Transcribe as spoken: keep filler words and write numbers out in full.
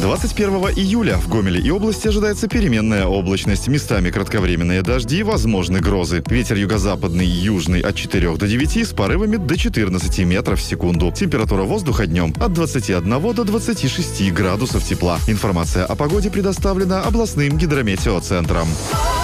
двадцать первого июля в Гомеле и области ожидается переменная облачность. Местами кратковременные дожди, возможны грозы. Ветер юго-западный, южный от четырёх до девяти с порывами до четырнадцати метров в секунду. Температура воздуха днем от двадцати одного до двадцати шести градусов тепла. Информация о погоде предоставлена областным гидрометеоцентром.